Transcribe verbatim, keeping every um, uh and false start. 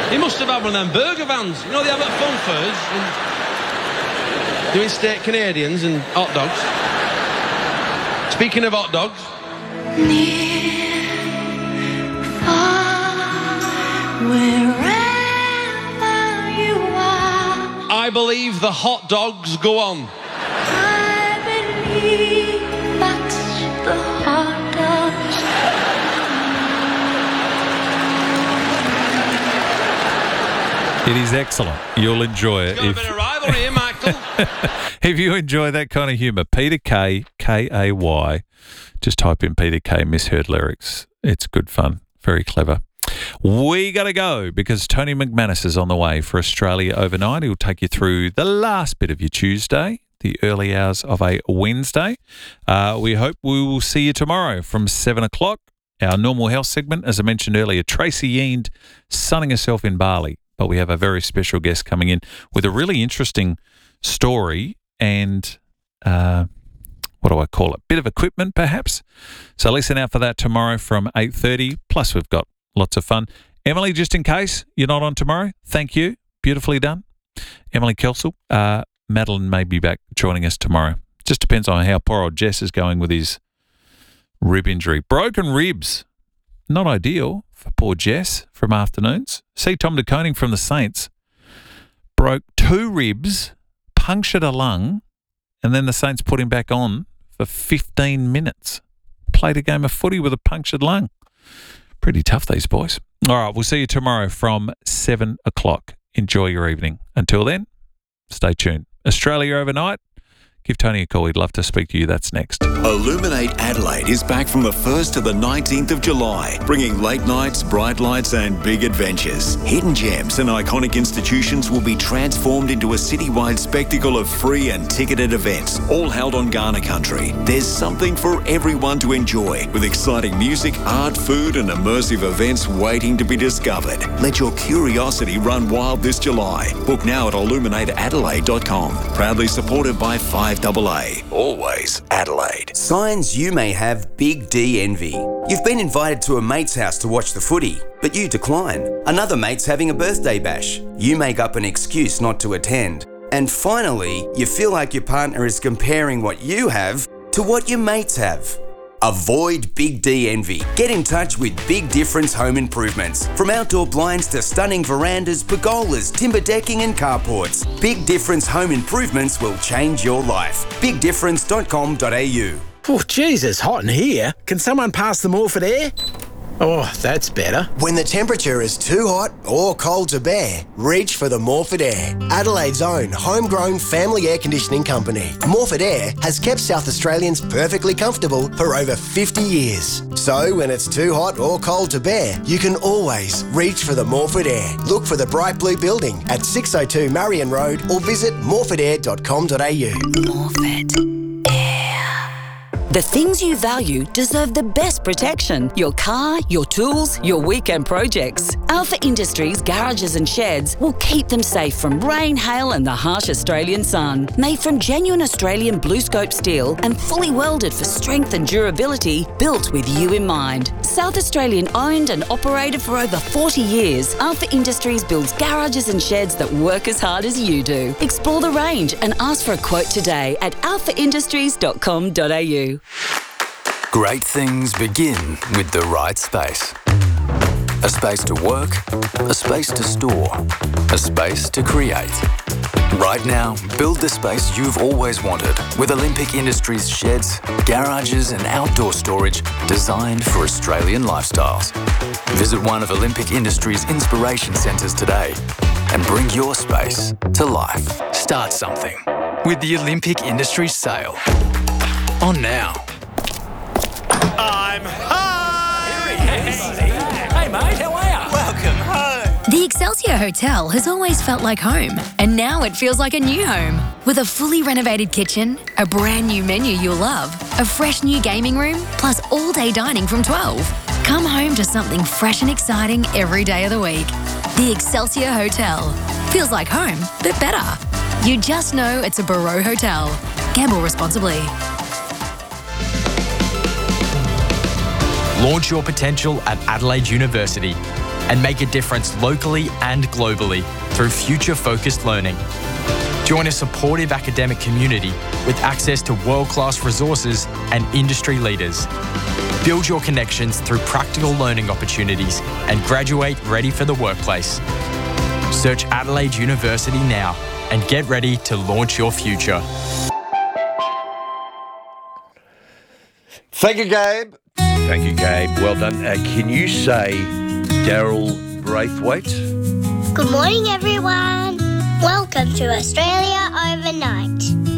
He must have had one of them burger vans. You know they have at Funfers and doing steak Canadians and hot dogs. Speaking of hot dogs. Near, far, wherever you are, I believe the hot dogs go on. I believe that's the hot dogs. It is excellent. You'll enjoy it. Got a If, bit of rivalry here, Michael. if you enjoy that kind of humour, Peter Kay, K A Y, just type in Peter Kay misheard lyrics. It's good fun. Very clever. We got to go because Tony McManus is on the way for Australia Overnight. He'll take you through the last bit of your Tuesday, the early hours of a Wednesday. Uh, we hope we will see you tomorrow from seven o'clock. Our normal health segment, as I mentioned earlier, Tracy Eend sunning herself in Bali. But we have a very special guest coming in with a really interesting story and, uh, what do I call it? Bit of equipment, perhaps. So listen out for that tomorrow from eight thirty. Plus, we've got lots of fun. Emily, just in case you're not on tomorrow, thank you. Beautifully done. Emily Kelsall. Uh, Madeline may be back joining us tomorrow. Just depends on how poor old Jess is going with his rib injury. Broken ribs. Not ideal for poor Jess from afternoons. See Tom de Koning from the Saints broke two ribs, punctured a lung, and then the Saints put him back on for fifteen minutes. Played a game of footy with a punctured lung. Pretty tough, these boys. All right, we'll see you tomorrow from seven o'clock. Enjoy your evening. Until then, stay tuned. Australia Overnight. Give Tony a call. We'd love to speak to you. That's next. Illuminate Adelaide is back from the first to the nineteenth of July, bringing late nights, bright lights and big adventures. Hidden gems and iconic institutions will be transformed into a citywide spectacle of free and ticketed events, all held on Ghana country. There's something for everyone to enjoy, with exciting music, art, food and immersive events waiting to be discovered. Let your curiosity run wild this July. Book now at illuminate adelaide dot com. Proudly supported by five A A. Always Adelaide. Signs you may have Big D envy. You've been invited to a mate's house to watch the footy, but you decline. Another mate's having a birthday bash. You make up an excuse not to attend. And finally, you feel like your partner is comparing what you have to what your mates have. Avoid Big D envy. Get in touch with Big Difference Home Improvements. From outdoor blinds to stunning verandas, pergolas, timber decking and carports, Big Difference Home Improvements will change your life. big difference dot com dot a u. Oh, geez, it's hot in here. Can someone pass the Morphet Air? Oh, that's better. When the temperature is too hot or cold to bear, reach for the Morphet Air, Adelaide's own homegrown family air conditioning company. Morphet Air has kept South Australians perfectly comfortable for over fifty years. So when it's too hot or cold to bear, you can always reach for the Morphet Air. Look for the bright blue building at six oh two Marion Road or visit morphet air dot com dot a u. Morphet Air. The things you value deserve the best protection. Your car, your tools, your weekend projects. Alpha Industries garages and sheds will keep them safe from rain, hail and the harsh Australian sun. Made from genuine Australian blue scope steel and fully welded for strength and durability, built with you in mind. South Australian owned and operated for over forty years, Alpha Industries builds garages and sheds that work as hard as you do. Explore the range and ask for a quote today at alpha industries dot com dot a u. Great things begin with the right space. A space to work, a space to store, a space to create. Right now, build the space you've always wanted with Olympic Industries sheds, garages and outdoor storage designed for Australian lifestyles. Visit one of Olympic Industries' inspiration centres today and bring your space to life. Start something with the Olympic Industries sale. On now. I'm home! Here he is. Hey mate, how are you? Welcome home! The Excelsior Hotel has always felt like home, and now it feels like a new home. With a fully renovated kitchen, a brand new menu you'll love, a fresh new gaming room, plus all-day dining from twelve. Come home to something fresh and exciting every day of the week. The Excelsior Hotel. Feels like home, but better. You just know it's a Barreau Hotel. Gamble responsibly. Launch your potential at Adelaide University and make a difference locally and globally through future-focused learning. Join a supportive academic community with access to world-class resources and industry leaders. Build your connections through practical learning opportunities and graduate ready for the workplace. Search Adelaide University now and get ready to launch your future. Thank you, Gabe. Thank you, Gabe. Well done. Uh, can you say Daryl Braithwaite? Good morning, everyone. Welcome to Australia Overnight.